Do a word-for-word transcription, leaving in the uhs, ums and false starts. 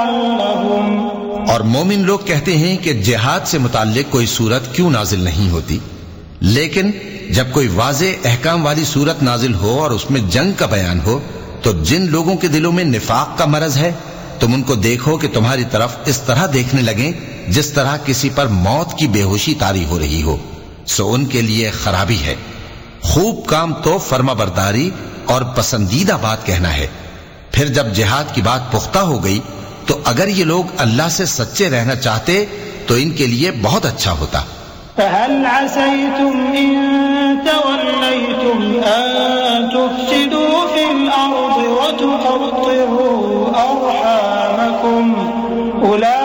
और मोमिन लोग कहते हैं कि जिहाद से मुताल्लिक कोई सूरत क्यों नाजिल नहीं होती, लेकिन जब कोई वाज़े अहकाम वाली सूरत नाजिल हो और उसमें जंग का बयान हो, तो जिन लोगों के दिलों में निफाक का मरज है, तुम उनको देखो कि तुम्हारी तरफ इस तरह देखने लगे जिस तरह किसी पर मौत की बेहोशी तारी हो रही हो, सो उनके लिए खराबी है। खूब काम तो फर्माबरदारी और पसंदीदा बात कहना है। फिर जब जिहाद की बात पुख्ता हो गई, तो अगर ये लोग अल्लाह से सच्चे रहना चाहते तो इनके लिए बहुत अच्छा होता। फहल असैतुम इन तवल्लैतुम अन तुफ्सिदू फिल अर्द व तुक़त्तिऊ अरहामकुम उला